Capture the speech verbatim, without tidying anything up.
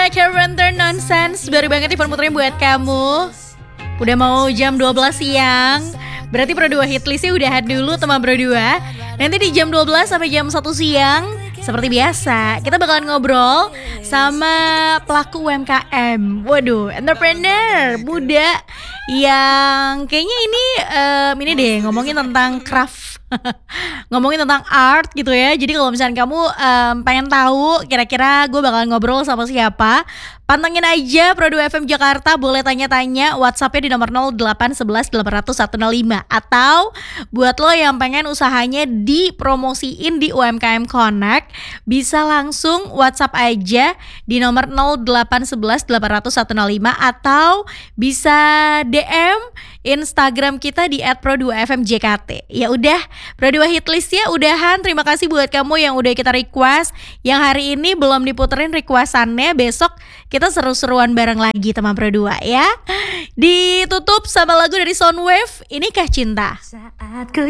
Carpenter Nonsense baru banget Ivan puterin buat kamu. Udah mau jam dua belas siang. Berarti Pro dua Hitlistnya udahan dulu teman Pro dua. Nanti di jam dua belas sampai jam satu siang seperti biasa kita bakalan ngobrol sama pelaku U M K M. Waduh, entrepreneur muda yang kayaknya ini um, ini deh ngomongin tentang craft. Ngomongin tentang art gitu ya. Jadi kalau misalnya kamu um, pengen tahu kira-kira gue bakal ngobrol sama siapa, pantengin aja Pro dua F M Jakarta. Boleh tanya-tanya, WhatsAppnya di nomor nol delapan satu satu delapan nol nol satu nol lima. Atau buat lo yang pengen usahanya dipromosiin di U M K M Connect, bisa langsung WhatsApp aja di nomor nol delapan satu satu delapan nol nol satu nol lima. Atau bisa D M Instagram kita di et pro dua f m j k t. Ya udah, Pro dua Hitlistnya udahan. Terima kasih buat kamu yang udah kita request. Yang hari ini belum diputerin requestannya, besok kita seru-seruan bareng lagi teman Pro dua ya. Ditutup sama lagu dari Soundwave, Inikah Cinta. Saat ku